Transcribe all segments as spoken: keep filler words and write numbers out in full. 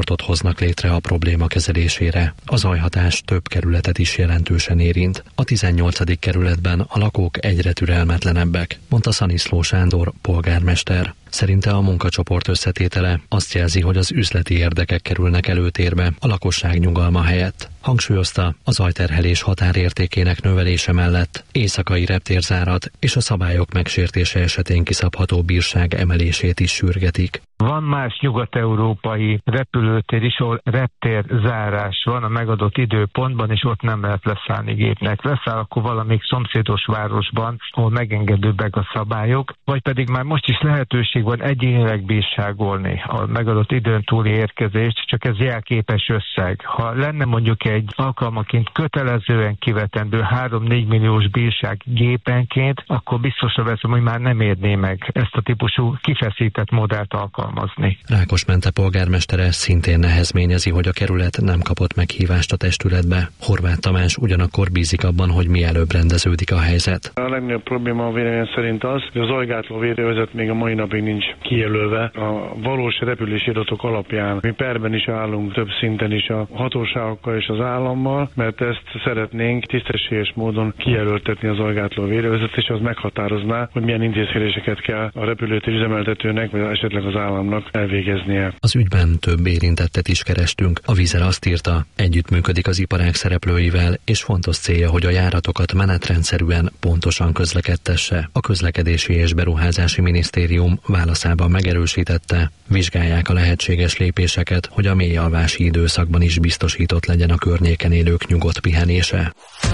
munkacsoportot hoznak létre a probléma kezelésére. A zajhatás több kerületet is jelentősen érint. A tizennyolcadik kerületben a lakók egyre türelmetlenebbek, mondta Szaniszló Sándor polgármester. Szerinte a munkacsoport összetétele azt jelzi, hogy az üzleti érdekek kerülnek előtérbe a lakosság nyugalma helyett. Hangsúlyozta, a zajterhelés határértékének növelése mellett éjszakai reptérzárat és a szabályok megsértése esetén kiszabható bírság emelését is sürgetik. Van más nyugat-európai repülőtér is, ahol reptérzárás van a megadott időpontban, és ott nem lehet leszállni gépnek. Leszáll akkor valamelyik szomszédos városban, ahol megengedőbbek a szabályok, vagy pedig már most is lehetőség van egyénileg bírságolni a megadott időn túli érkezést, csak ez jelképes összeg. Ha lenne mondjuk egy alkalmaként kötelezően kivetendő három-négy milliós bírság gépenként, akkor biztosra veszem, hogy már nem érné meg ezt a típusú kifeszített modellt alkalmazni. Rákosmente polgármestere szintén nehezményezi, hogy a kerület nem kapott meghívást a testületbe. Horváth Tamás ugyanakkor bízik abban, hogy mielőbb rendeződik a helyzet. A legnagyobb probléma a vélemény szerint az, hogy az zajgátló védővezet még a mai napig nincs kijelölve. A valós repülési adatok alapján mi perben is állunk több szinten is a hatóságokkal és az állammal, mert ezt szeretnénk tisztességes módon kijelöltetni az zajgátló védővezet, és az meghatározná, hogy milyen intézkedéseket kell a repülőtér üzemeltetőnek, vagy esetleg az államnak elvégeznie. Az ügyben több érintettet is kerestünk. A Vízer azt írta, együttműködik az iparág szereplőivel, és fontos célja, hogy a járatokat menetrendszerűen pontosan közlekedtesse. A Közlekedési és Beruházási Minisztérium válaszában megerősítette, vizsgálják a lehetséges lépéseket, hogy a mélyalvási időszakban is biztosított legyen a környéken élők nyugodt pihenése.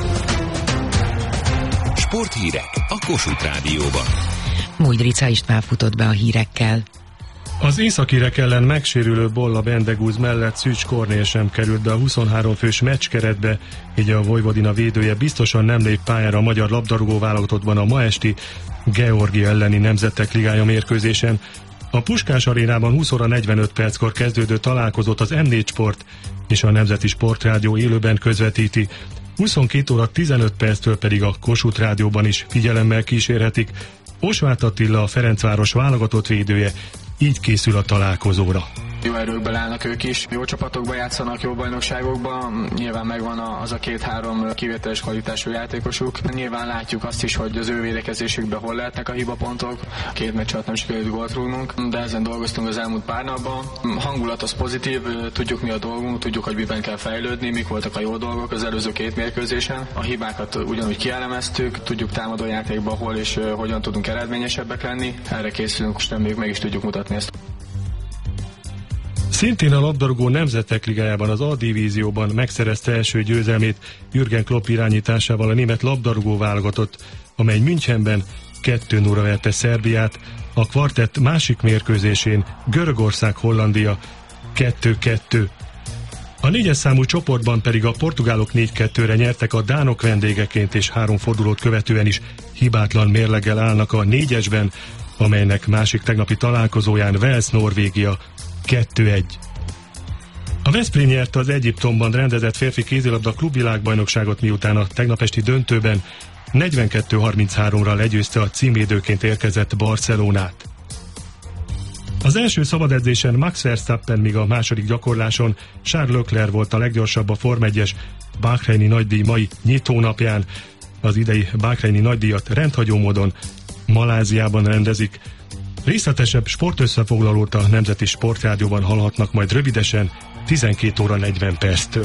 Sporthírek a Kossuth Rádióban. Mújdrica István futott be a hírekkel. Az északírek ellen megsérülő Bolla Bendegúz mellett Szűcs Kornél sem került be a huszonhárom fős meccskeretbe, így a Vojvodina védője biztosan nem lép pályára a magyar labdarúgó válogatottban a ma esti Georgia elleni Nemzetek Ligája mérkőzésen. A Puskás arénában húsz óra negyvenöt perckor kezdődő találkozót az em négy Sport és a Nemzeti Sportrádió élőben közvetíti. huszonkét óra tizenöt perctől pedig a Kossuth Rádióban is figyelemmel kísérhetik. Osváth Attila, a Ferencváros válogatott védője, így készül a találkozóra. Jó erőkben állnak ők is, jó csapatokban játszanak, jó bajnokságokban, nyilván megvan az a két-három kivételes kvalitású játékosuk. Nyilván látjuk azt is, hogy az ő védekezésükben hol lehetnek a hibapontok. Két meccs alatt nem sikerült gólt rúgnunk, de ezen dolgoztunk az elmúlt pár napban. Hangulat az pozitív, tudjuk mi a dolgunk, tudjuk, hogy miben kell fejlődni, mik voltak a jó dolgok az előző két mérkőzésen. A hibákat ugyanúgy kielemeztük, tudjuk támadó játékban hol és hogyan tudunk eredményesebbek lenni. Erre készülünk, és reméljük meg is tudjuk mutatni ezt. Szintén a labdarúgó Nemzetek Ligájában az A-divízióban megszerezte első győzelmét Jürgen Klopp irányításával a német labdarúgó válogatott, amely Münchenben kettő nulla verte Szerbiát, a kvartett másik mérkőzésén Görögország-Hollandia kettő kettő. A négyes számú csoportban pedig a portugálok négy kettőre nyertek, a dánok vendégeként és három fordulót követően is hibátlan mérleggel állnak a négyesben, amelynek másik tegnapi találkozóján Wales-Norvégia kettő egy. A Veszprém nyerte az Egyiptomban rendezett férfi kézilabda klubvilágbajnokságot, miután a tegnap esti döntőben negyvenkettő harminchárom-ra legyőzte a címvédőként érkezett Barcelonát. Az első szabadedzésen Max Verstappen, míg a második gyakorláson Charles Leclerc volt a leggyorsabb a Forma egyes Bahreini nagydíj mai nyitónapján. Az idei Bahreini nagydíjat rendhagyó módon Maláziában rendezik. Részletesebb sportösszefoglalót a Nemzeti Sportrádióban hallhatnak majd rövidesen, tizenkét óra negyven perctől.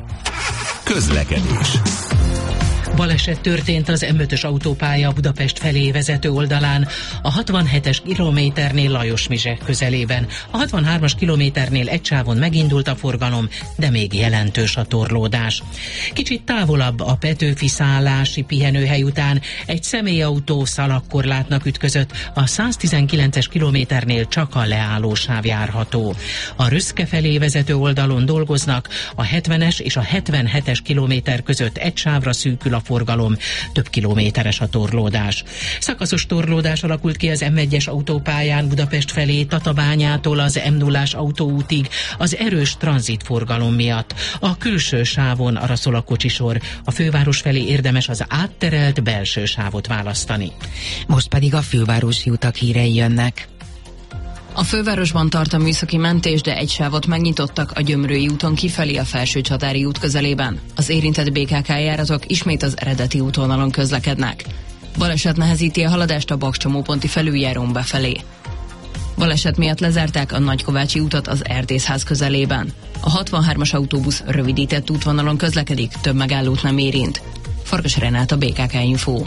Közlekedés. Baleset történt az em ötös autópálya Budapest felé vezető oldalán, a hatvanhetes kilométernél Lajos-Mizse közelében. A hatvanhármas kilométernél egy sávon megindult a forgalom, de még jelentős a torlódás. Kicsit távolabb a Petőfi szállási pihenőhely után egy személyautó szalagkorlátnak ütközött, a száztizenkilences kilométernél csak a leállósáv járható. A Röszke felé vezető oldalon dolgoznak, a hetvenes és a hetvenhetes kilométer között egy sávra szűkül a forgalom, több kilométeres a torlódás. Szakaszos torlódás alakult ki az em egyes autópályán Budapest felé Tatabányától az em nullás autóútig az erős tranzitforgalom miatt. A külső sávon arra szól a kocsisor, a főváros felé érdemes az átterelt belső sávot választani. Most pedig a fővárosi utak hírei jönnek. A fővárosban tart a műszaki mentés, de egy sávot megnyitottak a Gyömrői úton kifelé a Felsőcsatári út közelében. Az érintett bé ká ká járatok ismét az eredeti útvonalon közlekednek. Baleset nehezíti a haladást a Bakcsomóponti felüljárón befelé. Baleset miatt lezárták a Nagykovácsi utat az Erdészház közelében. A hatvanhármas autóbusz rövidített útvonalon közlekedik, több megállót nem érint. Farkas Renát, bé ká ká Info.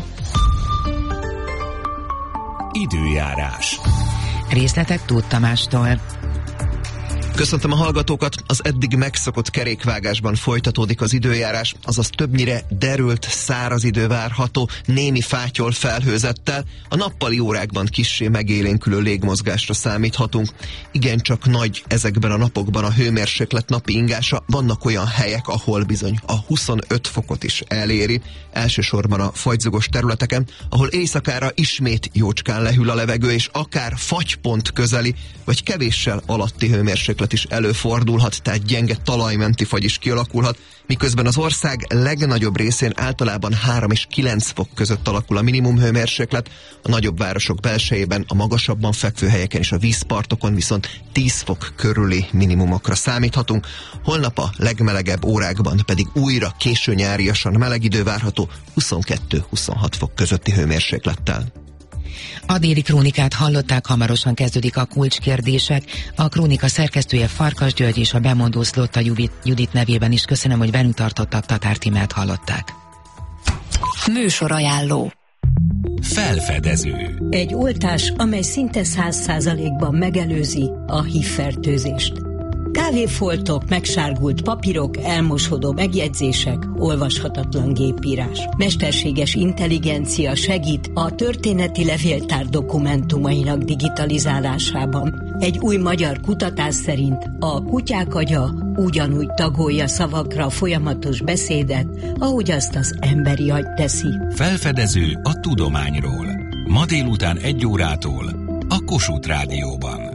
Időjárás. Részletek Tóth Tamástól. Köszöntöm a hallgatókat! Az eddig megszokott kerékvágásban folytatódik az időjárás, azaz többnyire derült, száraz idő várható, némi fátyol felhőzettel, a nappali órákban kissé megélénkülő légmozgásra számíthatunk. Igencsak nagy ezekben a napokban a hőmérséklet napi ingása, vannak olyan helyek, ahol bizony a huszonöt fokot is eléri, elsősorban a fagyzugos területeken, ahol éjszakára ismét jócskán lehűl a levegő, és akár fagypont közeli, vagy kevéssel alatti hőmérséklet is előfordulhat, tehát gyenge talajmenti fagy is kialakulhat, miközben az ország legnagyobb részén általában három és kilenc fok között alakul a minimum hőmérséklet, a nagyobb városok belsejében, a magasabban fekvő helyeken és a vízpartokon viszont tíz fok körüli minimumokra számíthatunk. Holnap a legmelegebb órákban pedig újra későnyáriasan meleg idő várható, huszonkettő-huszonhat fok közötti hőmérséklettel. A déli krónikát hallották, hamarosan kezdődik a kulcskérdések. A krónika szerkesztője Farkas György és a bemondó Szlotta Judit nevében is köszönöm, hogy velünk tartottak. Tatár Tímát hallották. Műsorajánló. Felfedező. Egy oltás, amely szinte száz százalékban megelőzi a hív fertőzést. Kávéfoltok, megsárgult papírok, elmosodó megjegyzések, olvashatatlan gépírás. Mesterséges intelligencia segít a történeti levéltár dokumentumainak digitalizálásában. Egy új magyar kutatás szerint a kutyák agya ugyanúgy tagolja szavakra a folyamatos beszédet, ahogy azt az emberi agy teszi. Felfedező a tudományról. Ma délután egy órától a Kossuth Rádióban.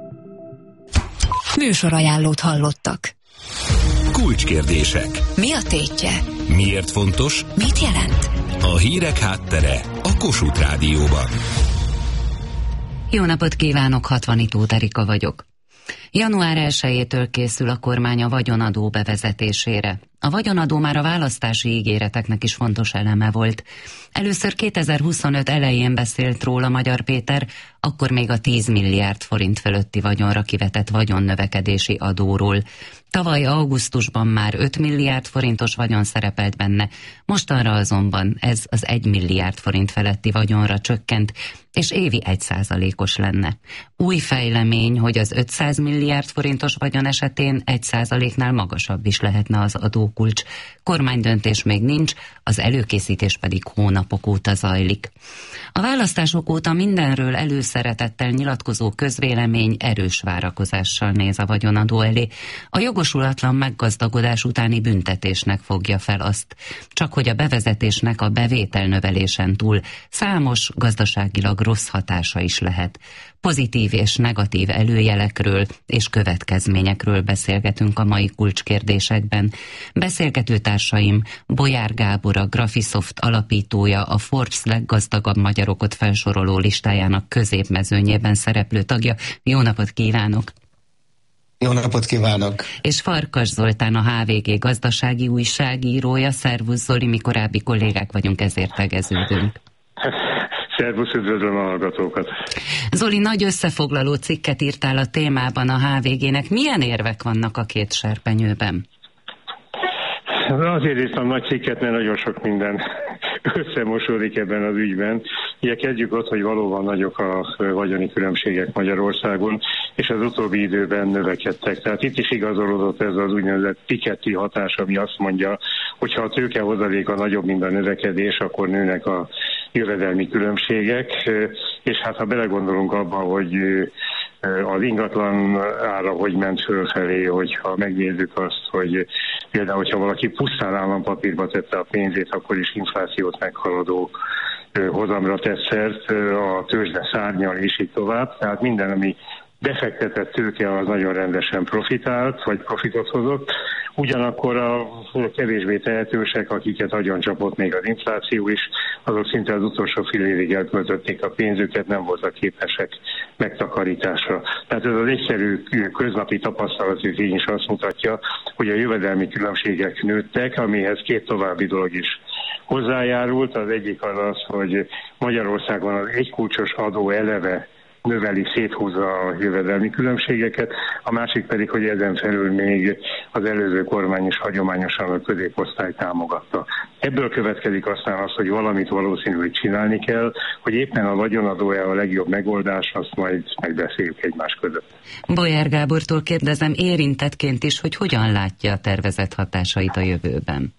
Műsorajánlót hallottak. Kulcskérdések. Mi a tétje? Miért fontos? Mit jelent? A hírek háttere a Kossuth Rádióban. Jó napot kívánok, Hatvani Tóth Erika vagyok. január elsejétől készül a kormány a vagyonadó bevezetésére. A vagyonadó már a választási ígéreteknek is fontos eleme volt. Először kétezer-huszonöt elején beszélt róla Magyar Péter, akkor még a tíz milliárd forint fölötti vagyonra kivetett vagyonnövekedési adóról. Tavaly augusztusban már öt milliárd forintos vagyon szerepelt benne, mostanra azonban ez az egy milliárd forint feletti vagyonra csökkent, és évi egy százalékos lenne. Új fejlemény, hogy az ötszáz milliárd forintos vagyon esetén egy százaléknál magasabb is lehetne az adókulcs. Kormánydöntés még nincs, az előkészítés pedig hónapok óta zajlik. A választások óta mindenről előszeretettel nyilatkozó közvélemény erős várakozással néz a vagyonadó elé. A jogosulatlan meggazdagodás utáni büntetésnek fogja fel azt, csak hogy a bevezetésnek a bevételnövelésen túl számos gazdaságilag rossz hatása is lehet. Pozitív és negatív előjelekről és következményekről beszélgetünk a mai kulcskérdésekben. Beszélgető társaim Bolyár Gábor, a Graphisoft alapítója, a Forbes leggazdagabb magyarokat felsoroló listájának középmezőnyében szereplő tagja. Jó napot kívánok! Jó napot kívánok! És Farkas Zoltán, a há vé gé gazdasági újságírója. Szervusz Zoli, mi korábbi kollégák vagyunk, ezért tegeződünk. Szervusz, üdvözlöm a hallgatókat! Zoli, nagy összefoglaló cikket írtál a témában a há vé gének. Milyen érvek vannak a két serpenyőben? Azért írtam nagy cikket, mert nagyon sok minden összemosódik ebben az ügyben. Ugye kezdjük ott, hogy valóban nagyok a vagyoni különbségek Magyarországon, és az utóbbi időben növekedtek. Tehát itt is igazolódott ez az úgynevezett Piketty hatás, ami azt mondja, hogy ha a tőkehozadéka nagyobb, mint a növekedés, akkor nőnek a jövedelmi különbségek, és hát ha belegondolunk abba, hogy az ingatlan ára hogy ment fölfelé, hogyha megnézzük azt, hogy például, hogyha valaki pusztán állampapírba tette a pénzét, akkor is inflációt meghaladó hozamra tett szert, a tőzsde szárnyal és így tovább. Tehát minden, ami befektetett tőke az nagyon rendesen profitált, vagy profitot hozott, ugyanakkor a kevésbé tehetősek, akiket agyon csapott még az infláció is, azok szinte az utolsó fél évig elköltötték a pénzüket, nem voltak képesek megtakarításra. Tehát ez az egyszerű köznapi tapasztalat is azt mutatja, hogy a jövedelmi különbségek nőttek, amihez két további dolog is hozzájárult. Az egyik az az, hogy Magyarországon az egykulcsos adó eleve növeli, széthúzza a jövedelmi különbségeket, a másik pedig, hogy ezen felül még az előző kormány is hagyományosan a középosztály támogatta. Ebből következik aztán az, hogy valamit valószínűleg csinálni kell, hogy éppen a vagyonadó-e a legjobb megoldás, azt majd megbeszéljük egymás között. Bolyár Gábortól kérdezem érintettként is, hogy hogyan látja a tervezett hatásait a jövőben.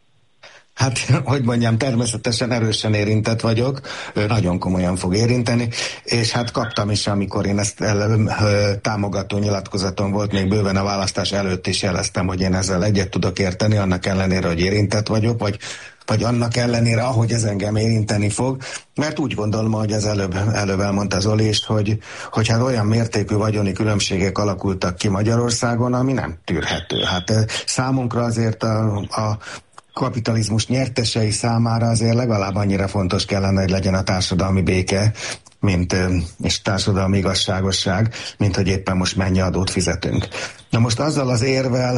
Hát, hogy mondjam, természetesen erősen érintett vagyok, nagyon komolyan fog érinteni, és hát kaptam is, amikor én ezt el, támogató nyilatkozatom volt, még bőven a választás előtt is jeleztem, hogy én ezzel egyet tudok érteni, annak ellenére, hogy érintett vagyok, vagy vagy annak ellenére, ahogy ez engem érinteni fog, mert úgy gondolom, hogy az előbb, előbb elmondta Zoli is, hogy, hogy hát olyan mértékű vagyoni különbségek alakultak ki Magyarországon, ami nem tűrhető. Hát számunkra azért a, a kapitalizmus nyertesei számára azért legalább annyira fontos kellene, hogy legyen a társadalmi béke, mint, és társadalmi igazságosság, mint hogy éppen most mennyi adót fizetünk. Na most azzal az érvel,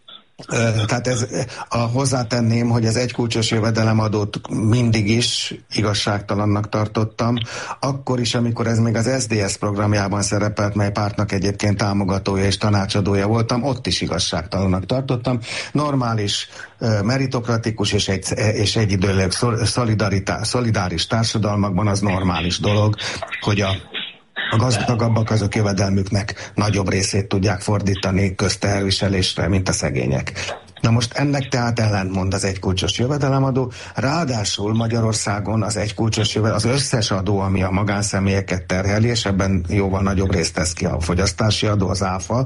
tehát ez, a, hozzátenném, hogy az egykulcsos jövedelemadót mindig is igazságtalannak tartottam, akkor is, amikor ez még az es zé dé es programjában szerepelt, mely pártnak egyébként támogatója és tanácsadója voltam, ott is igazságtalannak tartottam. Normális, meritokratikus és, egy, és egyidőleg szolidáris társadalmakban az normális dolog, hogy a A gazdagabbak azok jövedelmüknek nagyobb részét tudják fordítani közteherviselésre, mint a szegények. Na most ennek tehát ellentmond az egykulcsos jövedelemadó, ráadásul Magyarországon az egykulcsos jövedelem, az összes adó, ami a magánszemélyeket terheli, és ebben jóval nagyobb részt tesz ki a fogyasztási adó, az áfa,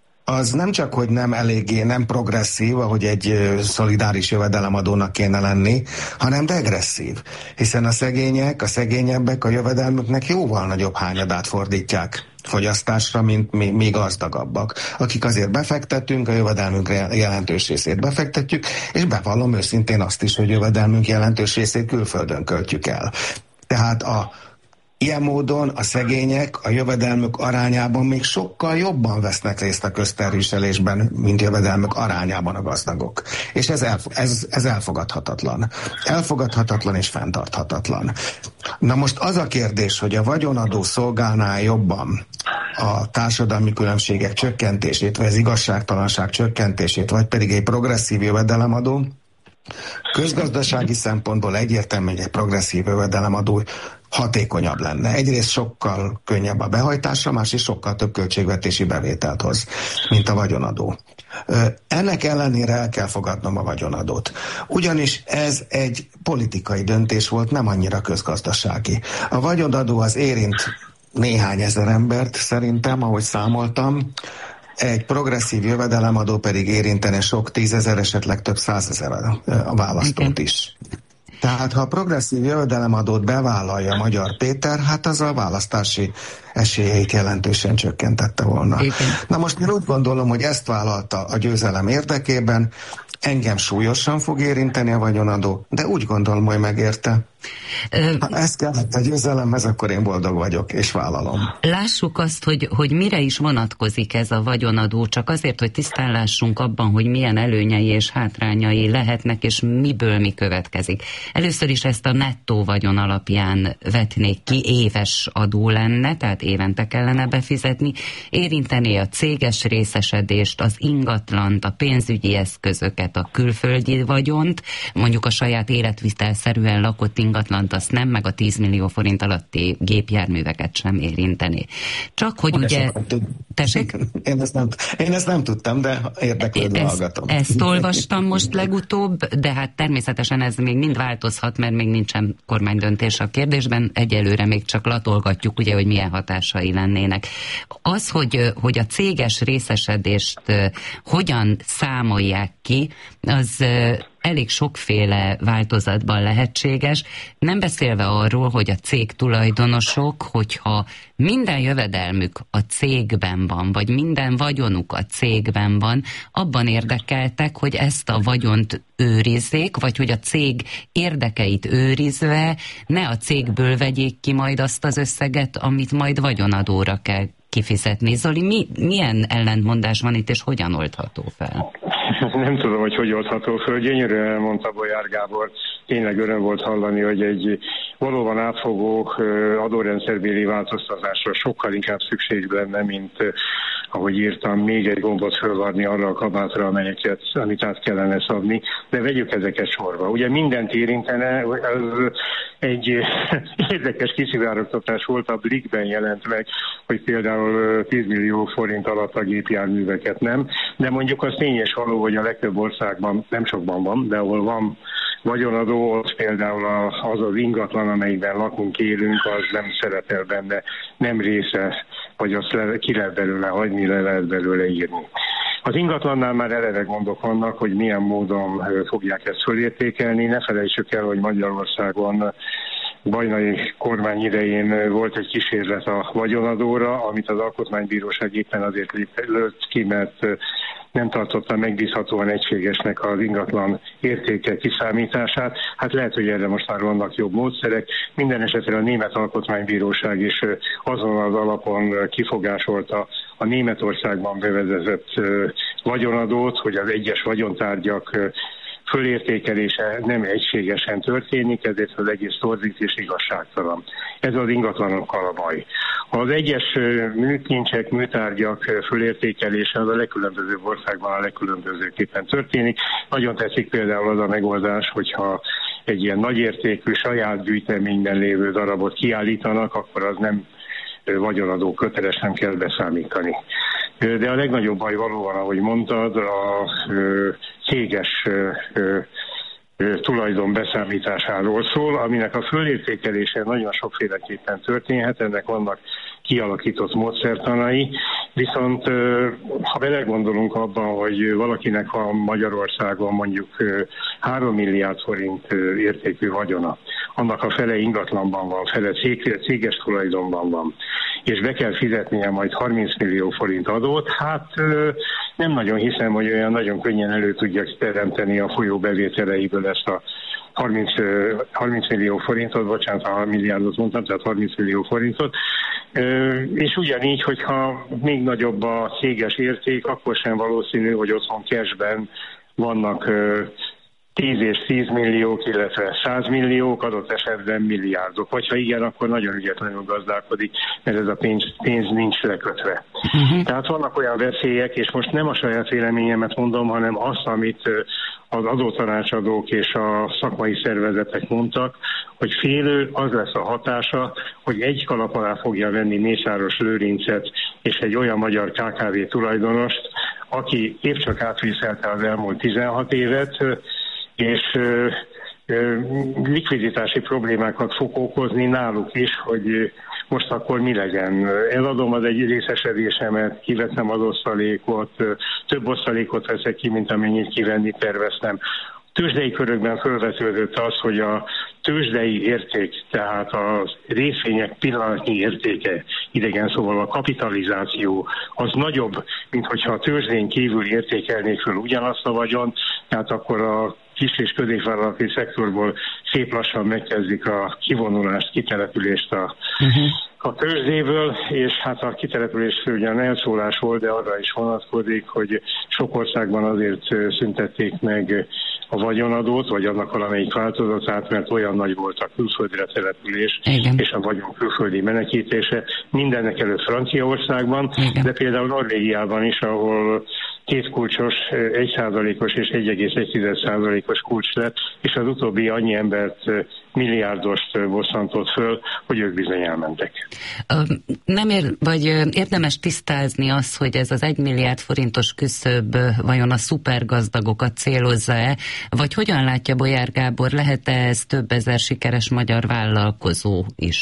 az nem csak, hogy nem eléggé, nem progresszív, ahogy egy szolidáris jövedelemadónak kéne lenni, hanem degresszív. Hiszen a szegények, a szegényebbek a jövedelmüknek jóval nagyobb hányadát fordítják fogyasztásra, mint mi, mi gazdagabbak. Akik azért befektetünk, a jövedelmünk jelentős részét befektetjük, és bevallom őszintén azt is, hogy jövedelmünk jelentős részét külföldön költjük el. Tehát a ilyen módon a szegények a jövedelmük arányában még sokkal jobban vesznek részt a közterviselésben, mint jövedelmük arányában a gazdagok. És ez, elf- ez, ez elfogadhatatlan. Elfogadhatatlan és fenntarthatatlan. Na most az a kérdés, hogy a vagyonadó szolgálná jobban a társadalmi különbségek csökkentését, vagy az igazságtalanság csökkentését, vagy pedig egy progresszív jövedelemadó, közgazdasági szempontból egyértelmű, hogy egy progresszív jövedelemadó hatékonyabb lenne. Egyrészt sokkal könnyebb a behajtása, másrészt sokkal több költségvetési bevételt hoz, mint a vagyonadó. Ennek ellenére el kell fogadnom a vagyonadót. Ugyanis ez egy politikai döntés volt, nem annyira közgazdasági. A vagyonadó az érint néhány ezer embert szerintem, ahogy számoltam, egy progresszív jövedelemadó pedig érintene sok tízezer, esetleg több százezer a választót is. Tehát ha a progresszív jövedelemadót bevállalja Magyar Péter, hát az a választási esélyeit jelentősen csökkentette volna. Igen. Na most én úgy gondolom, hogy ezt vállalta a győzelem érdekében, engem súlyosan fog érinteni a vagyonadó, de úgy gondolom, hogy megérte. Ha ez kellett a győzelemhez, akkor én boldog vagyok, és vállalom. Lássuk azt, hogy, hogy mire is vonatkozik ez a vagyonadó, csak azért, hogy tisztán lássunk abban, hogy milyen előnyei és hátrányai lehetnek, és miből mi következik. Először is ezt a nettó vagyon alapján vetnék ki, éves adó lenne, tehát évente kellene befizetni, érintené a céges részesedést, az ingatlant, a pénzügyi eszközöket, a külföldi vagyont, mondjuk a saját életvitelszerűen lakott ingatlant azt nem, meg a tíz millió forint alatti gépjárműveket sem érinteni. Csak hogy ugye... Tessék? Én ezt, nem, én ezt nem tudtam, de érdeklődve hallgatom. Ezt olvastam most legutóbb, de hát természetesen ez még mind változhat, mert még nincsen kormánydöntés a kérdésben, egyelőre még csak latolgatjuk, ugye, hogy milyen hatásai lennének. Az, hogy, hogy a céges részesedést hogyan számolják ki, az elég sokféle változatban lehetséges, nem beszélve arról, hogy a cég tulajdonosok, hogyha minden jövedelmük a cégben van, vagy minden vagyonuk a cégben van, abban érdekeltek, hogy ezt a vagyont őrizzék, vagy hogy a cég érdekeit őrizve ne a cégből vegyék ki majd azt az összeget, amit majd vagyonadóra kell kifizetni. Zoli, mi, milyen ellentmondás van itt, és hogyan oldható fel? Nem tudom, hogy hogy oldható föl. Gyönyörűen mondta Bolyár Gábor. Tényleg öröm volt hallani, hogy egy valóban átfogó adórendszerbéli változtatásra sokkal inkább szükség lenne, mint ahogy írtam, még egy gombot fölvarni arra a kabátra, amelyeket, amit át kellene szabni, de vegyük ezeket sorba. Ugye mindent érintene, ez egy érdekes kiszivárogtatás volt, a Blickben jelent meg, hogy például tíz millió forint alatt a gépjárműveket nem, de mondjuk az tény és való, hogy a legtöbb országban, nem sokban van, de ahol van vagyonadó, ott például az az ingatlan, amelyikben lakunk, élünk, az nem szerepel benne, nem része, vagy azt le, ki lehet belőle hagyni, le lehet belőle írni. Az ingatlannál már eleve gondok vannak, hogy milyen módon fogják ezt fölértékelni. Ne felejtsük el, hogy Magyarországon Bajnai kormány idején volt egy kísérlet a vagyonadóra, amit az Alkotmánybíróság éppen azért lőtt ki, mert nem tartotta megbízhatóan egységesnek az ingatlan értéke kiszámítását. Hát lehet, hogy erre most már vannak jobb módszerek. Minden esetre a Német Alkotmánybíróság is azon az alapon kifogásolta a Németországban bevezetett vagyonadót, hogy az egyes vagyontárgyak fölértékelése nem egységesen történik, ezért az egész torzít és igazságtalan. Ez az ingatlanokkal a baj. Az egyes műkincsek, műtárgyak fölértékelése az a legkülönbözőbb országban a legkülönbözőképpen történik. Nagyon tetszik például az a megoldás, hogyha egy ilyen nagyértékű saját gyűjteményben lévő darabot kiállítanak, akkor az nem vagyonadó köteles, nem kell beszámítani. De a legnagyobb baj valóban, ahogy mondtad, a céges tulajdon beszámításáról szól, aminek a fölértékelése nagyon sokféleképpen történhet, ennek vannak kialakított módszertanai, viszont ha belegondolunk abban, hogy valakinek van Magyarországon mondjuk három milliárd forint értékű vagyona, annak a fele ingatlanban van, fele céges tulajdonban van, és be kell fizetnie majd harminc millió forint adót, hát nem nagyon hiszem, hogy olyan nagyon könnyen elő tudja teremteni a folyó bevételeiből ezt a harminc, harminc millió forintot, bocsánat, a milliárdot mondtam, tehát harminc millió forintot. És ugyanígy, hogyha még nagyobb a céges érték, akkor sem valószínű, hogy otthon cashben vannak tíz és tíz milliók, illetve száz milliók, adott esetben milliárdok. Vagy ha igen, akkor nagyon ügyetlenül gazdálkodik, mert ez a pénz, pénz nincs lekötve. Uh-huh. Tehát vannak olyan veszélyek, és most nem a saját véleményemet mondom, hanem azt, amit az adótanácsadók és a szakmai szervezetek mondtak, hogy félő az lesz a hatása, hogy egy kalap alá fogja venni Mészáros Lőrincet és egy olyan magyar ká ká vé tulajdonost, aki épp csak átvészelte az elmúlt tizenhat évet, és ö, ö, likviditási problémákat fog okozni náluk is, hogy most akkor mi legyen. Eladom az egy részesedésemet, kiveszem az osztalékot, több osztalékot veszek ki, mint amennyit kivenni terveztem. Tőzsdei körökben felvetődött az, hogy a tőzsdei érték, tehát a részvények pillanatnyi értéke, idegen szóval a kapitalizáció, az nagyobb, mint hogyha a tőzsdén kívül értékelnék föl ugyanazt a vagyon, tehát akkor a kis és középvállalati szektorból szép lassan megkezdik a kivonulást, kitelepülést a, uh-huh. a tőzsdéből, és hát a kitelepülés ugyan elszólás volt, de arra is vonatkozik, hogy sok országban azért szüntették meg a vagyonadót, vagy annak valamelyik változatát, mert olyan nagy volt a külföldre település, igen. és a vagyon külföldi menekítése. Mindennek előtt Franciaországban, igen. de például Norvégiában is, ahol két kulcsos, egy százalékos és egy egész egy százalékos kulcs lett, és az utóbbi annyi embert, milliárdost bosszantott föl, hogy ők bizony elmentek. Nem ér, vagy érdemes tisztázni azt, hogy ez az egy milliárd forintos küszöb vajon a szupergazdagokat célozza-e, vagy hogyan látja Bolyár Gábor, lehet-e ez több ezer sikeres magyar vállalkozó is?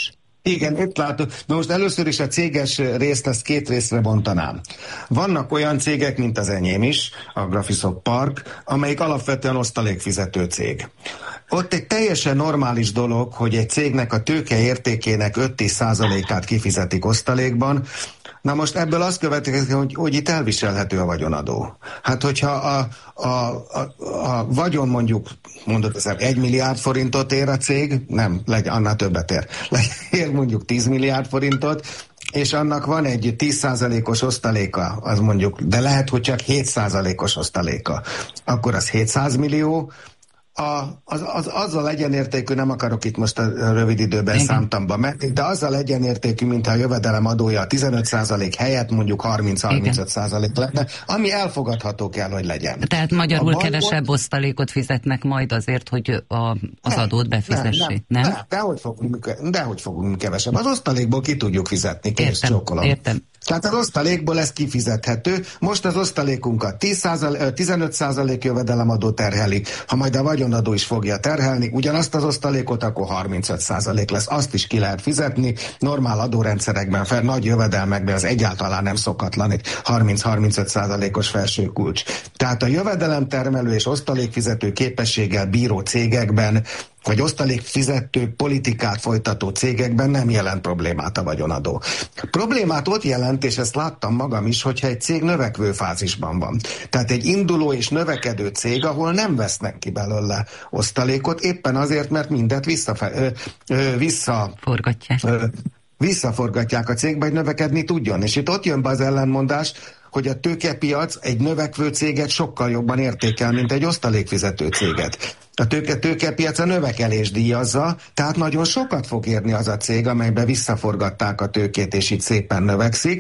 Igen, itt látom. Na most először is a céges részt, ezt két részre bontanám. Vannak olyan cégek, mint az enyém is, a Graphisoft Park, amelyik alapvetően osztalékfizető cég. Ott egy teljesen normális dolog, hogy egy cégnek a tőke értékének öt-tíz százalékát kifizetik osztalékban. Na most ebből azt következik, hogy, hogy itt elviselhető a vagyonadó. Hát hogyha a, a, a, a vagyon mondjuk, mondott ezzel, egy milliárd forintot ér a cég, nem, legyen, annál többet ér, ér mondjuk tíz milliárd forintot, és annak van egy tíz százalékos osztaléka, az mondjuk, de lehet, hogy csak hét százalékos osztaléka, akkor az hétszáz millió, A, az, az, azzal egyenértékű, nem akarok itt most a rövid időben Igen. számtamba menni, de azzal egyenértékű, mintha a jövedelem adója a tizenöt százalék helyett mondjuk harminc-harmincöt százalék lenne, ami elfogadható kell, hogy legyen. Tehát magyarul a kevesebb bankot... osztalékot fizetnek majd azért, hogy a, az nem, adót befizessék, nem? nem? nem? Dehogy fogunk, dehogy fogunk kevesebb. Az osztalékból ki tudjuk fizetni, kész csókolom. Értem. Tehát az osztalékból ez kifizethető. Most az osztalékunkat tíz százalék, tizenöt százalék jövedelemadó terheli, ha majd a vagyonadó is fogja terhelni, ugyanazt az osztalékot, akkor harmincöt százalék lesz. Azt is ki lehet fizetni. Normál adórendszerekben, fel, nagy jövedelmekben az egyáltalán nem szokatlan egy harminc-harmincöt százalékos felső kulcs. Tehát a jövedelemtermelő és osztalékfizető képességgel bíró cégekben vagy osztalékfizető politikát folytató cégekben nem jelent problémát a vagyonadó. Problémát ott jelent, és ezt láttam magam is, hogyha egy cég növekvő fázisban van. Tehát egy induló és növekedő cég, ahol nem vesznek ki belőle osztalékot, éppen azért, mert mindet visszafe, ö, ö, vissza, Forgatják. Ö, visszaforgatják a cégbe, hogy növekedni tudjon. És itt ott jön be az ellenmondás, hogy a tőkepiac egy növekvő céget sokkal jobban értékel, mint egy osztalékfizető céget. A tőke, tőkepiac a növekelés díjazza, tehát nagyon sokat fog érni az a cég, amelybe visszaforgatták a tőkét, és itt szépen növekszik.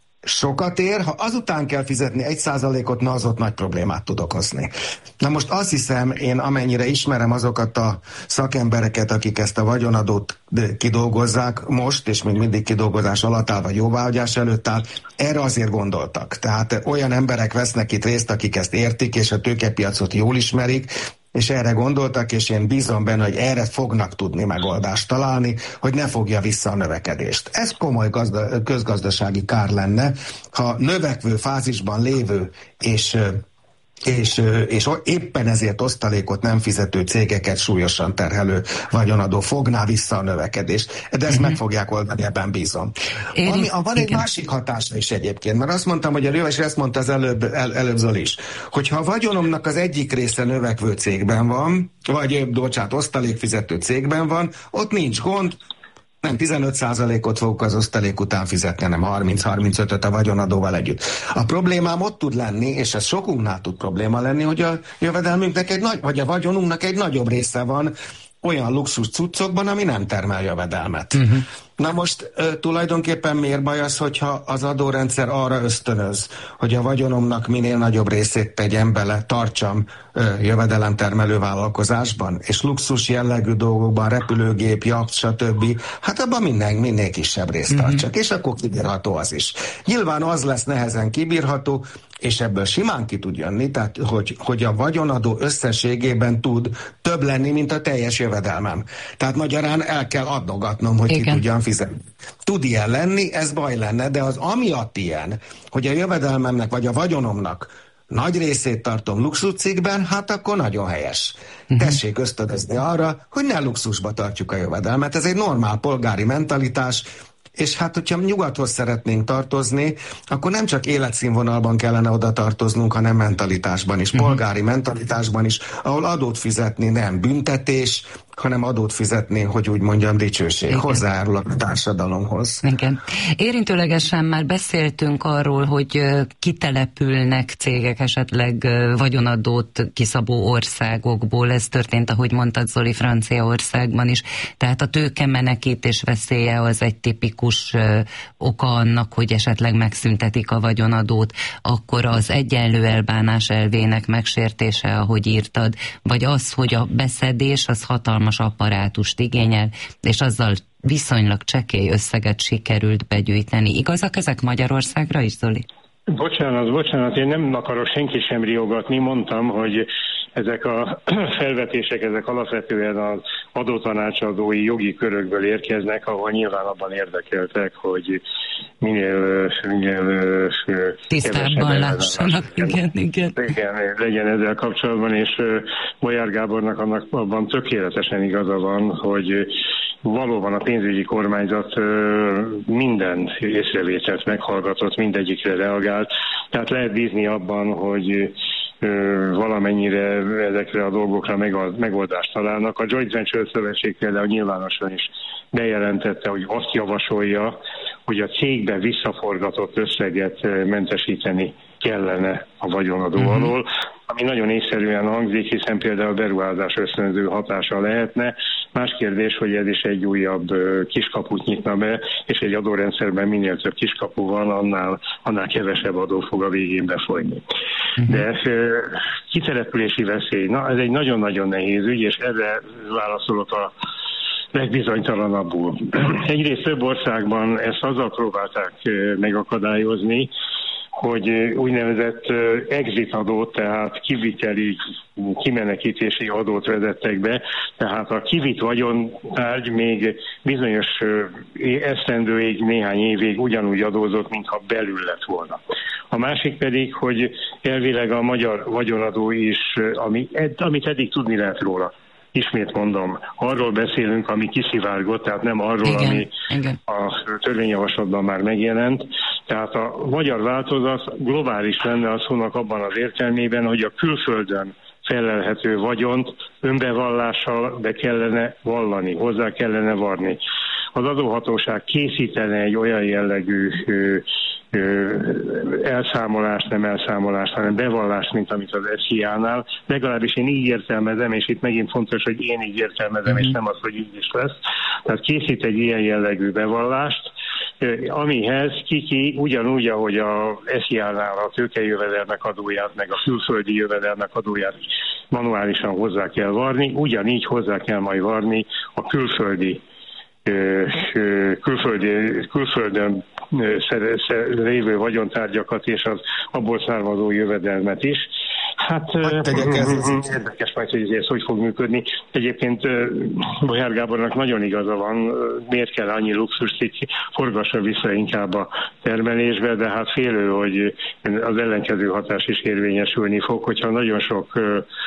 Sokat ér, ha azután kell fizetni egy százalékot, na az ott nagy problémát tud okozni. Na most azt hiszem, én amennyire ismerem azokat a szakembereket, akik ezt a vagyonadót kidolgozzák most, és még mindig kidolgozás alatt áll, vagy jóváhagyás előtt áll, erre azért gondoltak. Tehát olyan emberek vesznek itt részt, akik ezt értik, és a tőkepiacot jól ismerik, és erre gondoltak, és én bízom benne, hogy erre fognak tudni megoldást találni, hogy ne fogja vissza a növekedést. Ez komoly gazda, közgazdasági kár lenne, ha növekvő fázisban lévő és És, és éppen ezért osztalékot nem fizető cégeket súlyosan terhelő vagyonadó fogná vissza a növekedést. De ezt uh-huh. meg fogják oldani, ebben bízom. Én, Ami, van egy igen. másik hatása is egyébként, mert azt mondtam, hogy a és ezt mondta az előbb, el, előbb Zoli is, hogyha a vagyonomnak az egyik része növekvő cégben van, vagy bocsánat, osztalékfizető cégben van, ott nincs gond, nem tizenöt százalékot fogok az osztalék után fizetni, hanem harminc-harmincötöt a vagyonadóval együtt. A problémám ott tud lenni, és ez sokunknál tud probléma lenni, hogy a jövedelmünknek egy nagy, vagy a vagyonunknak egy nagyobb része van olyan luxus cuccokban, ami nem termel jövedelmet. Uh-huh. Na most uh, tulajdonképpen miért baj az, hogyha az adórendszer arra ösztönöz, hogy a vagyonomnak minél nagyobb részét tegyem bele, tartsam uh, jövedelemtermelő vállalkozásban, és luxus jellegű dolgokban, repülőgép, jacht, stb. Hát abban minden, minél kisebb részt uh-huh. tartsak, és akkor kibírható az is. Nyilván az lesz nehezen kibírható, és ebből simán ki tud jönni, tehát hogy, hogy a vagyonadó összességében tud több lenni, mint a teljes jövedelmem. Tehát magyarán el kell adnogatnom, hogy Igen. ki tudjam fizetni. Tud ilyen lenni, ez baj lenne, de az amiatt ilyen, hogy a jövedelmemnek vagy a vagyonomnak nagy részét tartom luxuscikkben, hát akkor nagyon helyes. Uh-huh. Tessék ösztönözni arra, hogy ne luxusba tartjuk a jövedelmet. Ez egy normál polgári mentalitás, és hát, hogyha nyugathoz szeretnénk tartozni, akkor nem csak életszínvonalban kellene oda tartoznunk, hanem mentalitásban is, uh-huh. polgári mentalitásban is, ahol adót fizetni nem büntetés, hanem adót fizetni, hogy úgy mondjam, dicsőség. Hozzájárul a társadalomhoz. Igen. Érintőlegesen már beszéltünk arról, hogy kitelepülnek cégek esetleg vagyonadót kiszabó országokból. Ez történt, ahogy mondtad, Zoli, Franciaországban is. Tehát a tőkemenekítés veszélye az egy tipikus oka annak, hogy esetleg megszüntetik a vagyonadót. Akkor az egyenlő elbánás elvének megsértése, ahogy írtad, vagy az, hogy a beszedés az hatalmas apparátust igényel, és azzal viszonylag csekély összeget sikerült begyűjteni. Igazak ezek Magyarországra is, Zoli? Bocsánat, bocsánat, én nem akarok senki sem riogatni, mondtam, hogy ezek a felvetések, ezek alapvetően az adótanácsadói jogi körökből érkeznek, ahol nyilván abban érdekeltek, hogy minél, minél tisztábban lássanak. Igen, igen. Igen, legyen ezzel kapcsolatban, és Bolyár Gábornak annak abban tökéletesen igaza van, hogy valóban a pénzügyi kormányzat minden észrevételt meghallgatott, mindegyikre reagált, tehát lehet bízni abban, hogy valamennyire ezekre a dolgokra megoldást találnak. A Joint Venture Szövetség például nyilvánosan is bejelentette, hogy azt javasolja, hogy a cégbe visszaforgatott összeget mentesíteni kellene a vagyonadó uh-huh. alól, ami nagyon észszerűen hangzik, hiszen például beruházás ösztönző hatása lehetne. Más kérdés, hogy ez is egy újabb kiskaput nyitna be, és egy adórendszerben minél több kiskapu van, annál, annál kevesebb adó fog a végén befolyni. Uh-huh. De kitelepülési veszély, na ez egy nagyon-nagyon nehéz ügy, és erre válaszolok a legbizonytalanabbul. Egyrészt több országban ezt azzal próbálták megakadályozni, hogy úgynevezett exit adót, tehát kiviteli, kimenekítési adót vezettek be, tehát a kivitt vagyontárgy még bizonyos esztendőig, néhány évig ugyanúgy adózott, mintha belül lett volna. A másik pedig, hogy elvileg a magyar vagyonadó is, ami, amit eddig tudni lehet róla, ismét mondom, arról beszélünk, ami kiszivárgott, tehát nem arról, igen, ami igen. a törvényjavaslatban már megjelent. Tehát a magyar változat globális lenne a szónak abban az értelmében, hogy a külföldön felelhető vagyont önbevallással be kellene vallani, hozzá kellene varni. Az adóhatóság készítene egy olyan jellegű ö, ö, elszámolást, nem elszámolást, hanem bevallást, mint amit az es zé á-nál. Legalábbis én így értelmezem, és itt megint fontos, hogy én így értelmezem, mm-hmm. és nem az, hogy így is lesz. Tehát készít egy ilyen jellegű bevallást, amihez kiki ugyanúgy, ahogy a es zé á-nál a tőkejövedelmek adóját, meg a külföldi jövedelmek adóját manuálisan hozzá kell varni, ugyanígy hozzá kell majd varni a külföldi külföldi, külföldön lévő vagyontárgyakat és az abból származó jövedelmet is. Hát érdekes majd, hogy ez hogy fog működni. Egyébként Bolyár Gábornak nagyon igaza van, miért kell annyi luxust, forgassa vissza inkább a termelésbe, de hát félő, hogy az ellenkező hatás is érvényesülni fog, hogyha nagyon sok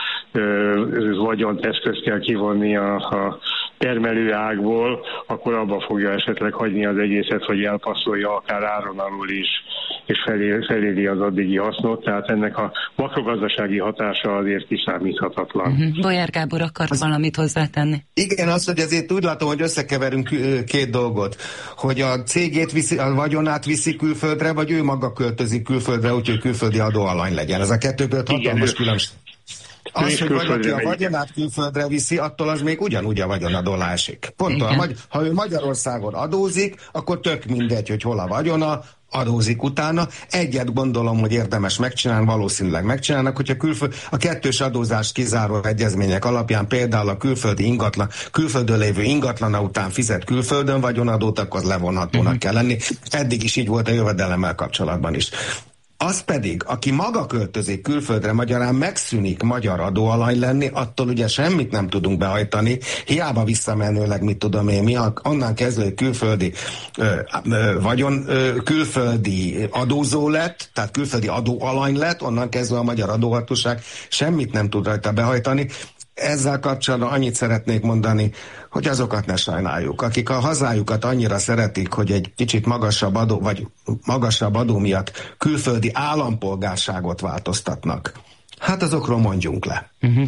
vagyont, eszközt kell kivonni a, a termelő ágból, akkor abba fogja esetleg hagyni az egészet, hogy elpasszolja akár áron alul is, és felé, feléri az addigi hasznot, tehát ennek a makrogazdasági hatása azért kiszámíthatatlan. Uh-huh. Bolyár Gábor akar az... valamit hozzátenni. Igen, az, hogy azért úgy látom, hogy összekeverünk két dolgot, hogy a cégét viszi, a vagyonát viszi külföldre, vagy ő maga költözik külföldre, úgyhogy külföldi adóalany legyen. Ez a kettőből hatalmas különbség. Az, hogy valaki a vagyonát külföldre viszi, attól az még ugyanúgy a vagyonadó esik. Pont a, ha ő Magyarországon adózik, akkor tök mindegy, hogy hol a vagyona, adózik utána. Egyet gondolom, hogy érdemes megcsinálni, valószínűleg megcsinálnak, hogyha külföld, a kettős adózást kizáró egyezmények alapján például a külföldi ingatlan, külföldön lévő ingatlana után fizet külföldön vagyonadót, akkor az levonhatónak uh-huh. kell lenni. Eddig is így volt a jövedelemmel kapcsolatban is. Az pedig, aki maga költözik külföldre, magyarán megszűnik magyar adóalany lenni, attól ugye semmit nem tudunk behajtani, hiába visszamenőleg, mit tudom én, mi onnan kezdve, hogy külföldi ö, ö, vagyon, ö, külföldi adózó lett, tehát külföldi adóalany lett, onnan kezdve a magyar adóhatóság semmit nem tud rajta behajtani. Ezzel kapcsolatban annyit szeretnék mondani, hogy azokat ne sajnáljuk, akik a hazájukat annyira szeretik, hogy egy kicsit magasabb adó, vagy magasabb adó miatt külföldi állampolgárságot változtatnak. Hát azokról mondjunk le. Uh-huh.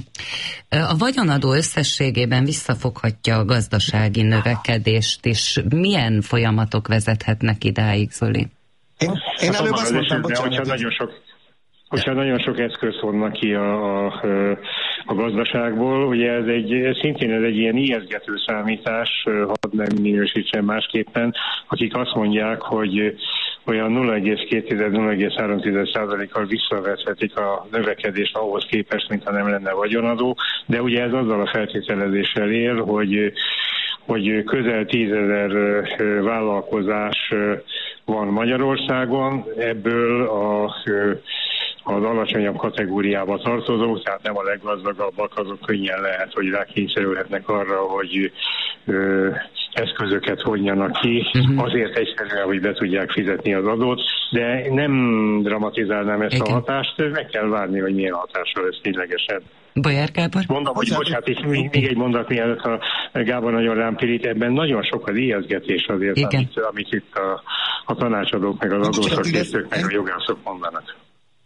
A vagyonadó összességében visszafoghatja a gazdasági növekedést, és milyen folyamatok vezethetnek idáig, Zoli? Én, én hát előbb azt mondtam, bocsánat, hogyha nagyon sok Hogyha nagyon sok eszköz vonnak ki a, a, a gazdaságból, ugye ez egy, szintén ez egy ilyen ijesztgető számítás, hadd nem minősítsen másképpen, akik azt mondják, hogy olyan nulla egész két - nulla egész három százalékkal visszavethetik a növekedést ahhoz képest, mintha nem lenne vagyonadó, de ugye ez azzal a feltételezéssel ér, hogy, hogy közel tízezer vállalkozás van Magyarországon, ebből a az alacsonyabb kategóriába tartozók, tehát nem a leggazdagabbak, azok könnyen lehet, hogy rákényszerülhetnek arra, hogy ö, eszközöket vonjanak ki, uh-huh. azért egyszerűen, hogy be tudják fizetni az adót, de nem dramatizálnám ezt Igen. a hatást, meg kell várni, hogy milyen hatással lesz ténylegesen. Bolyár Gábor? Mondom, hogy bocsánat, és még, még egy mondat mielőtt a Gábor nagyon rám pirít, ebben nagyon sok az ijesztgetés azért, amit, amit itt a, a tanácsadók, meg az adószakértők, meg a jogászok mondanak.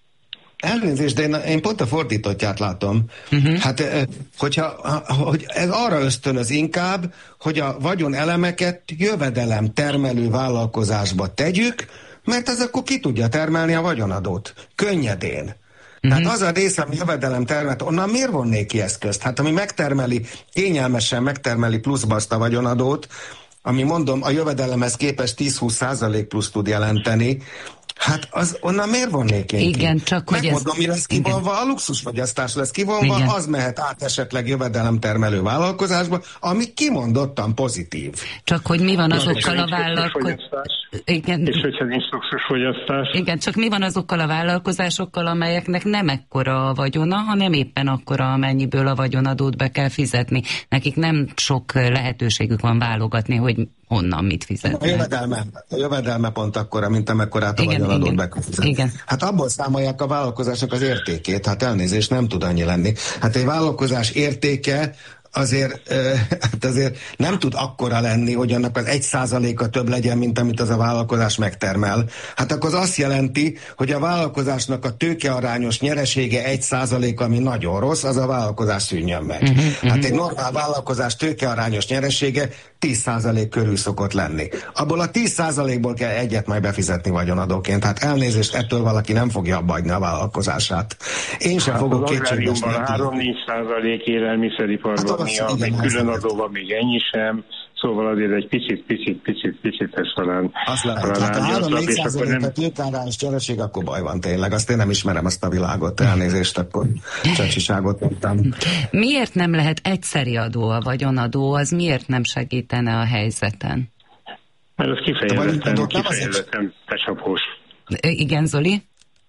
Elnézést, de én, én pont a fordítottját látom. Uh-huh. Hát, hogyha hogy ez arra ösztönöz inkább, hogy a vagyon elemeket jövedelem termelő vállalkozásba tegyük, mert ez akkor ki tudja termelni a vagyonadót. Könnyedén. Uh-huh. Tehát az a része, ami jövedelem termelt, onnan miért vonnék ki eszközt? Hát ami megtermeli, kényelmesen megtermeli pluszba azt a vagyonadót, ami mondom, a jövedelemhez képest tíz-húsz százalék plusz tud jelenteni, hát az onnan miért vonnék én Igen, ki? csak Megmondom, hogy ez... mi lesz kivonva, Igen. a luxusfogyasztás lesz kivonva, Igen. az mehet át esetleg jövedelemtermelő vállalkozásba, ami kimondottan pozitív. Csak hogy mi van azokkal a vállalkozásokkal... Igen. És hogyha nincs luxusfogyasztás. Igen, csak mi van azokkal a vállalkozásokkal, amelyeknek nem ekkora a vagyona, hanem éppen akkora, amennyiből a vagyonadót be kell fizetni. Nekik nem sok lehetőségük van válogatni, hogy honnan mit fizetnek. A jövedelme, a jövedelme pont akkora, mint amekkorát a vagyonadót be kell fizetni. Igen. Hát abból számolják a vállalkozások az értékét, hát elnézést, nem tud annyi lenni. Hát egy vállalkozás értéke azért, hát azért nem tud akkora lenni, hogy annak az egy százaléka több legyen, mint amit az a vállalkozás megtermel. Hát akkor az azt jelenti, hogy a vállalkozásnak a tőkearányos nyeresége egy százalék, ami nagyon rossz, az a vállalkozás szűnjön meg. Uh-huh, hát egy normál vállalkozás tőkearányos nyeresége tíz százalék körül szokott lenni. Abból a tíz százalékból kell egyet majd befizetni vagyonadóként. Hát elnézést, ettől valaki nem fogja abba hagyni a vállalkozását. Én sem hát fogok kétséges menni. három-négy százalék élelmiszeriparban, hát mi a még különadóban még ennyi sem, szóval azért egy picit, picit, picit, picit ez talán... Azt lehet, hát a három-négy százalék a tőkearányos nyereség, akkor baj van tényleg. Azt én nem ismerem azt a világot. Elnézést, akkor csacsiságot mondtam. Miért nem lehet egyszeri adó a vagyonadó? Az miért nem segítene a helyzeten? Mert az kifejezetten, kifejezetten becsapós. Igen, Zoli?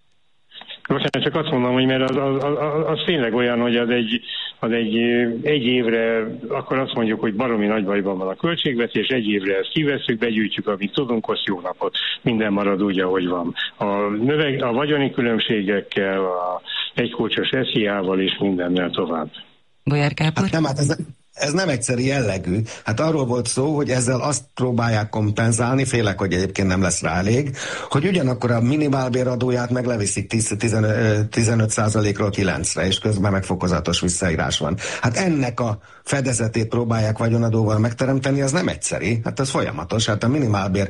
Most csak azt mondom, hogy mert az, az, az, az tényleg olyan, hogy az egy, az egy, egy évre, akkor azt mondjuk, hogy baromi nagy bajban van a költségvetés, egy évre ezt kivesszük, begyűjtjük, amit tudunk, azt jó napot. Minden marad úgy, ahogy van. A, növeg, a vagyoni különbségekkel, a egykulcsos esziával és mindennel tovább. Bolyár Gábor? Hát nem, hát ez... Ez nem egyszerű jellegű. Hát arról volt szó, hogy ezzel azt próbálják kompenzálni, félek, hogy egyébként nem lesz rá elég, hogy ugyanakkor a minimálbéradóját meg leviszik tizenöt százalékról kilencre, és közben meg fokozatos visszaírás van. Hát ennek a fedezetét próbálják vagyonadóval megteremteni, az nem egyszerű. Hát ez folyamatos. Hát a minimálbér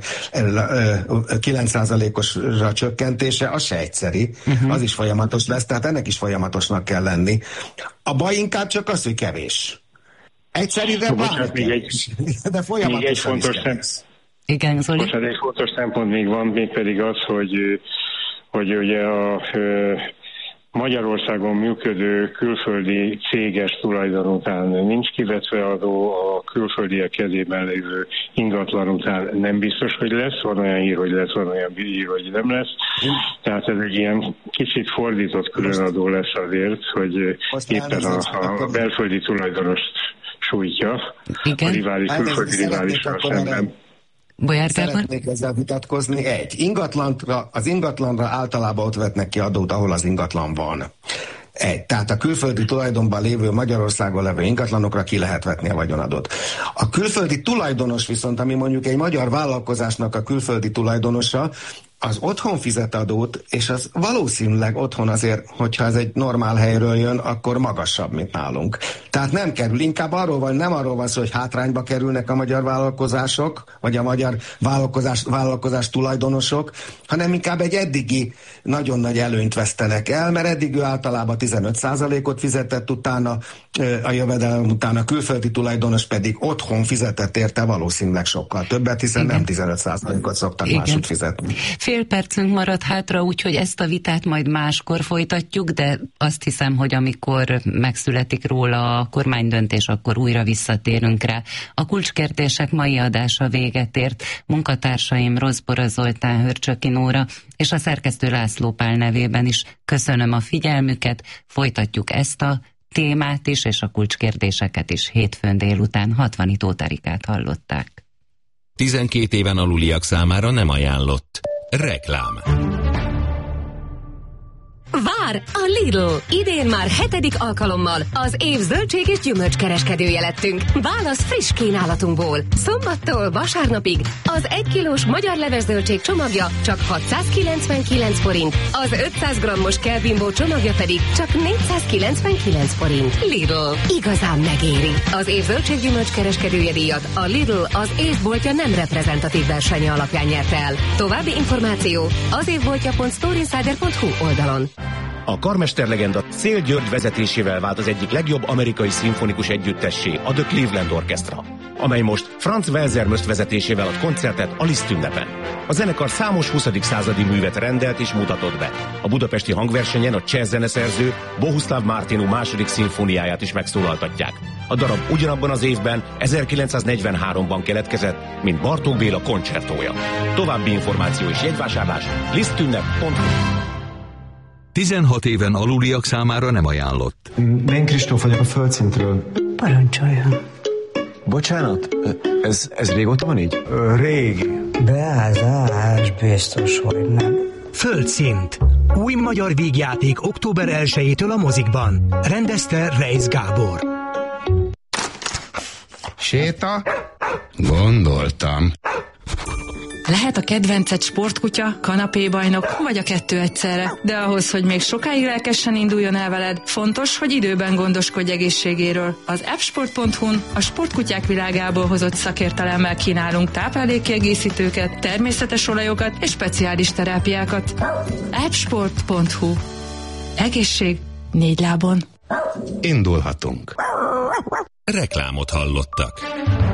kilenc százalékosra csökkentése, az se egyszerű. Uh-huh. Az is folyamatos lesz, tehát ennek is folyamatosnak kell lenni. A baj inkább csak az, hogy kevés. Egyszerűen bocsánat, még egy, de még egy fontos szempont. Igen, Zoli. Bocsánat, egy fontos szempont még van, még pedig az, hogy, hogy ugye a Magyarországon működő külföldi céges tulajdon után nincs kivetve adó, a külföldiek kezében lévő ingatlan után nem biztos, hogy lesz, van olyan hír, hogy lesz, van olyan hír, hogy nem lesz. Tehát ez egy ilyen kicsit fordított különadó lesz azért, hogy éppen a, a belföldi tulajdonost sújtja, Igen. a rivális, külföldi riválisra szemben. Bolyár Szeretnék ezzel vitatkozni. Egy, ingatlanra, az ingatlanra általában ott vetnek ki adót, ahol az ingatlan van. Egy, tehát a külföldi tulajdonban lévő Magyarországon levő ingatlanokra ki lehet vetni a vagyonadót. A külföldi tulajdonos viszont, ami mondjuk egy magyar vállalkozásnak a külföldi tulajdonosa, az otthon fizet adót, és az valószínűleg otthon azért, hogyha ez egy normál helyről jön, akkor magasabb, mint nálunk. Tehát nem kerül, inkább arról van, nem arról van szó, hogy hátrányba kerülnek a magyar vállalkozások, vagy a magyar vállalkozás, vállalkozás tulajdonosok, hanem inkább egy eddigi nagyon nagy előnyt vesztenek el, mert eddig ő általában tizenöt százalékot fizetett, utána a jövedelem után a külföldi tulajdonos pedig otthon fizetett érte valószínűleg sokkal többet, hiszen Igen. nem tizenöt százalékot szoktak Igen. máshogy fizetni. fél percünk maradt hátra, úgyhogy ezt a vitát majd máskor folytatjuk, de azt hiszem, hogy amikor megszületik róla a kormánydöntés, akkor újra visszatérünk rá. A kulcskérdések mai adása véget ért. Munkatársaim Rozbora Zoltán, Hörcsöki Nóra és a szerkesztő László Pál nevében is köszönöm a figyelmüket, folytatjuk ezt a témát is, és a kulcskérdéseket is hétfőn délután. Hatvani Tóth Erikát hallották. tizenkét éven aluliak számára nem ajánlott. Reklám. Vár a Lidl! Idén már hetedik alkalommal az év zöldség és gyümölcskereskedője lettünk. Válasz friss kínálatunkból. Szombattól vasárnapig az egy kilós magyar leves zöldség csomagja csak hatszázkilencvenkilenc forint, az ötszáz grammos Kelbimbó csomagja pedig csak négyszázkilencvenkilenc forint. Lidl. Igazán megéri. Az év zöldség gyümölcskereskedője díjat a Lidl az évboltja nem reprezentatív versenye alapján nyerte el. További információ az évboltja pont storeinsider pont hu oldalon. A karmesterlegenda Szél György vezetésével vált az egyik legjobb amerikai szimfonikus együttessé, a The Cleveland Orchestra, amely most Franz Welser Möst vezetésével ad koncertet a Liszt ünnepen. A zenekar számos huszadik századi művet rendelt és mutatott be. A budapesti hangversenyen a cseh zeneszerző Bohuslav Martinu második szimfóniáját is megszólaltatják. A darab ugyanabban az évben, ezerkilencszáznegyvenháromban keletkezett, mint Bartók Béla koncertója. További információ és jegyvásárlás lisztünnep pont hu. tizenhat éven aluliak számára nem ajánlott. Én Kristóf vagyok a Földszintről. Parancsoljon. Bocsánat, ez, ez régóta van így? Régi. Beázás, biztos, hogy nem. Földszint. Új magyar vígjáték október elsejétől a mozikban. Rendezte Reisz Gábor. Séta? Gondoltam. Lehet a kedvenced sportkutya, kanapébajnok, vagy a kettő egyszerre. De ahhoz, hogy még sokáig lelkesen induljon el veled, fontos, hogy időben gondoskodj egészségéről. Az appsport pont hu-n a sportkutyák világából hozott szakértelemmel kínálunk táplálékkiegészítőket, természetes olajokat és speciális terápiákat. appsport pont hu. Egészség négy lábon. Indulhatunk. Reklámot hallottak.